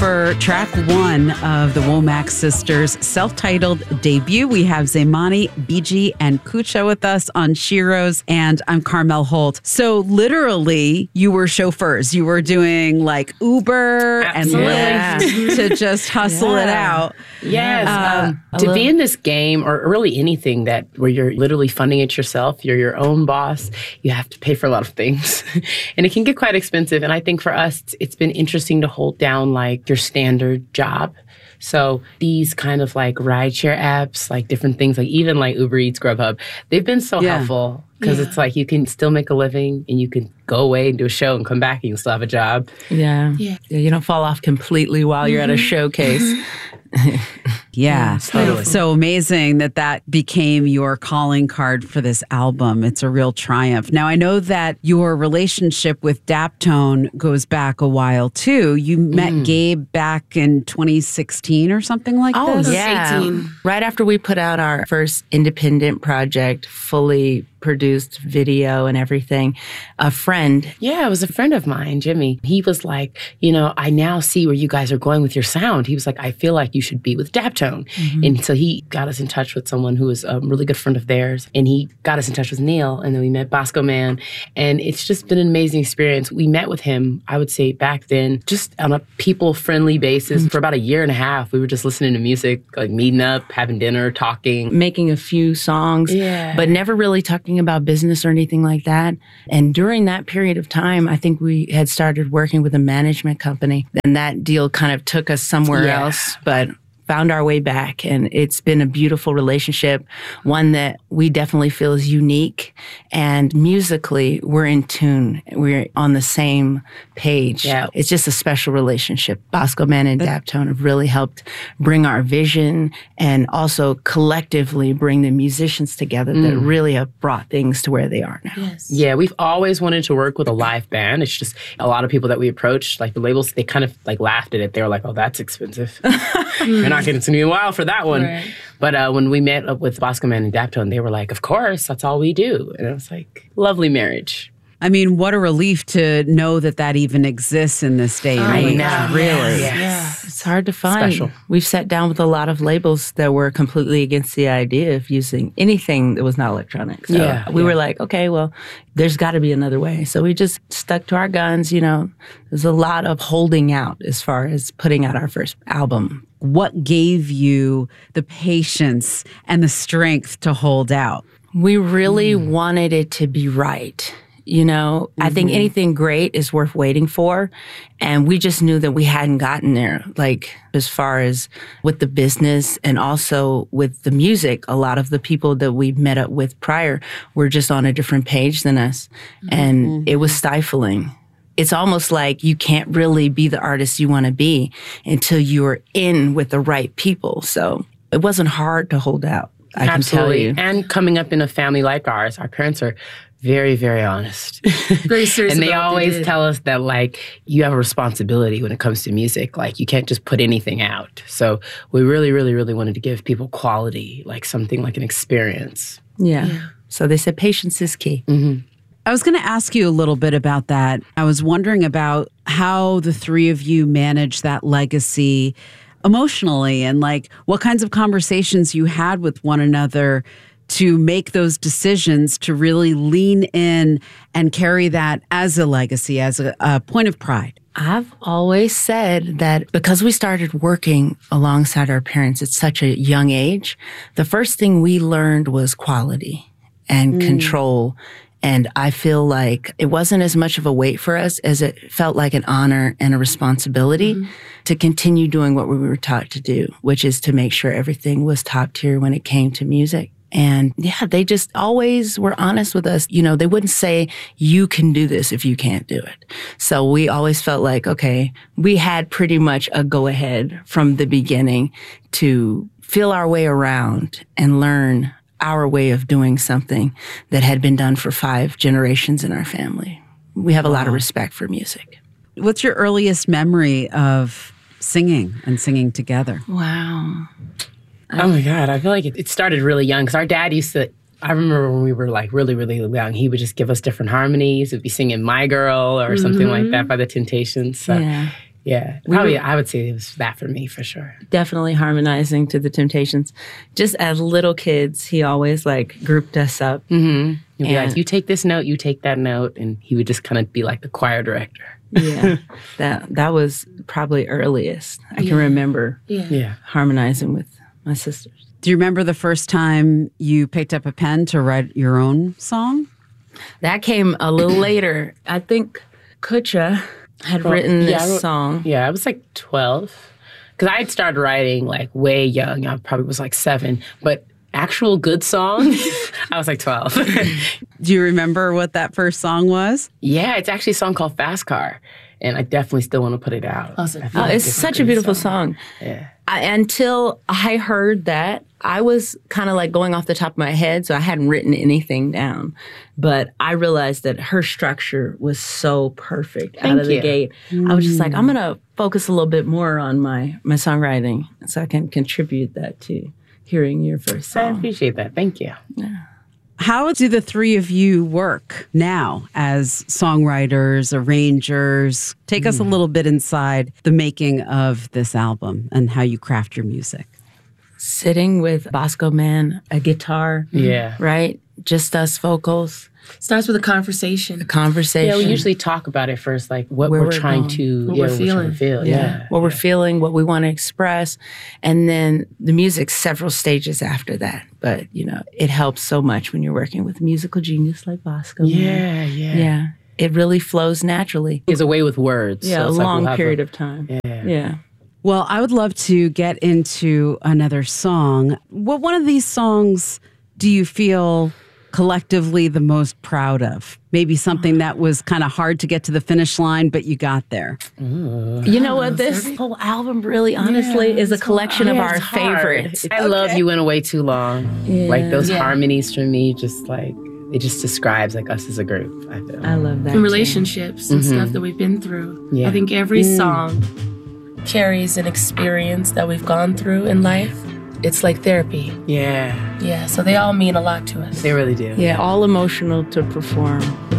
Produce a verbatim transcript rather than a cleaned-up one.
for track one of the Womack Sisters' self-titled debut. We have Zaymani, Biji, and Kucha with us on Sheroes, and I'm Carmel Holt. So literally, you were chauffeurs. You were doing like Uber Absolutely. and Lyft to just hustle Yeah. it out. Yes. Um, um, to be in this game, or really anything that where you're literally funding it yourself, you're your own boss, you have to pay for a lot of things. And it can get quite expensive. And I think for us, it's, it's been interesting to hold down like your standard job. So these kind of like rideshare apps, like different things, like even like Uber Eats, Grubhub, they've been so Yeah. helpful because Yeah. it's like you can still make a living and you can go away and do a show and come back and you still have a job. Yeah. Yeah. yeah. You don't fall off completely while you're at a showcase. Yeah. totally. So amazing that that became your calling card for this album. It's a real triumph. Now, I know that your relationship with Daptone goes back a while, too. You met Gabe back in twenty sixteen or something like Oh, this? yeah. eighteen. Right after we put out our first independent project, fully produced video and everything, a friend. Yeah, it was a friend of mine, Jimmy. He was like, you know, I now see where you guys are going with your sound. He was like, I feel like you should be with Daptone. Mm-hmm. And so he got us in touch with someone who was a really good friend of theirs. And he got us in touch with Neil. And then we met Bosco Man. And it's just been an amazing experience. We met with him, I would say back then, just on a people-friendly basis. Mm-hmm. For about a year and a half, we were just listening to music, like meeting up, having dinner, talking. Making a few songs, Yeah. but never really talking about business or anything like that. And during that period of time, I think we had started working with a management company, and that deal kind of took us somewhere Yeah. else, but found our way back. And it's been a beautiful relationship, one that we definitely feel is unique. And musically, we're in tune. We're on the same page. Yeah. It's just a special relationship. Bosco Man and Daptone have really helped bring our vision and also collectively bring the musicians together that really have brought things to where they are now. Yes. Yeah, we've always wanted to work with a live band. It's just a lot of people that we approached, like the labels, they kind of like laughed at it. They were like, oh, that's expensive. You're not getting to me a while for that one. Right. But uh, when we met up with Bosco Man and Daptone, they were like, of course, that's all we do. And it was like, lovely marriage. I mean, what a relief to know that that even exists in this day and I age. know. Really. Yes. It's hard to find. Special. We've sat down with a lot of labels that were completely against the idea of using anything that was not electronic. So Yeah, we yeah. were like, okay, well, there's got to be another way. So we just stuck to our guns. You know, there's a lot of holding out as far as putting out our first album. What gave you the patience and the strength to hold out? We really wanted it to be right. You know, I think anything great is worth waiting for. And we just knew that we hadn't gotten there, like as far as with the business and also with the music. A lot of the people that we met up with prior were just on a different page than us. And it was stifling. It's almost like you can't really be the artist you want to be until you're in with the right people. So it wasn't hard to hold out. I can tell Absolutely. you. And coming up in a family like ours, our parents are very, very honest. Very serious And they about what they always did. tell us that, like, you have a responsibility when it comes to music. Like, you can't just put anything out. So we really, really, really wanted to give people quality, like something like an experience. Yeah. So they said patience is key. I was going to ask you a little bit about that. I was wondering about how the three of you manage that legacy emotionally and like what kinds of conversations you had with one another to make those decisions to really lean in and carry that as a legacy, as a, a point of pride. I've always said that because we started working alongside our parents at such a young age, the first thing we learned was quality and control. And I feel like it wasn't as much of a weight for us as it felt like an honor and a responsibility to continue doing what we were taught to do, which is to make sure everything was top tier when it came to music. And yeah, they just always were honest with us. You know, they wouldn't say, you can do this if you can't do it. So we always felt like, okay, we had pretty much a go ahead from the beginning to feel our way around and learn our way of doing something that had been done for five generations in our family. We have a lot of respect for music. What's your earliest memory of singing and singing together? Wow. Oh my God, I feel like it, it started really young because our dad used to, I remember when we were like really, really young, he would just give us different harmonies. We'd be singing My Girl or something like that by The Temptations. So Yeah. Yeah. Probably, I would say it was that for me, for sure. Definitely harmonizing to the Temptations. Just as little kids, he always like grouped us up. Mm-hmm. He'd be And- like, you take this note, you take that note. And he would just kind of be like the choir director. Yeah, that that was probably earliest. I can remember Yeah. Yeah. harmonizing with my sisters. Do you remember the first time you picked up a pen to write your own song? That came a little later. I think Kutcha had Well, written yeah, this I wrote- song. Yeah, I was like twelve. Because I had started writing like way young. I probably was like seven. But actual good song, I was like twelve. Do you remember what that first song was? Yeah, it's actually a song called Fast Car. And I definitely still want to put it out. Awesome. I feel Oh, like it's such a great beautiful song. Yeah. I, until I heard that, I was kind of like going off the top of my head, so I hadn't written anything down. But I realized that her structure was so perfect out Thank of the you. gate. I was just like, I'm going to focus a little bit more on my, my songwriting so I can contribute that to hearing your first I song. appreciate that. Thank you. How do the three of you work now as songwriters, arrangers? Take us a little bit inside the making of this album and how you craft your music. Sitting with Bosco Man, a guitar, Yeah. right? Just us vocals, Starts with a conversation. conversation. Yeah, we usually talk about it first, like what Where we're we're trying going. to, What yeah, we're what trying to feeling. feel. Yeah. Yeah. What we're feeling, what we want to express. And then the music several stages after that. But, you know, it helps so much when you're working with a musical genius like Bosco. Yeah, yeah. Yeah. It really flows naturally. He has a way with words. Yeah, so a it's like long we'll have period a- of time. Yeah. Yeah. Well, I would love to get into another song. What one of these songs do you feel collectively the most proud of? Maybe something that was kind of hard to get to the finish line, but you got there. You know what? This whole album really, honestly, is a collection of Yeah, our it's hard. favorites. I love You Went Away Too Long. Like those Yeah. harmonies for me, just like, it just describes like us as a group, I feel. I love that. And relationships and stuff that we've been through. Yeah. I think every song carries an experience that we've gone through in life. It's like therapy. Yeah, Yeah, so they all mean a lot to us. they really do. Yeah, all emotional to perform.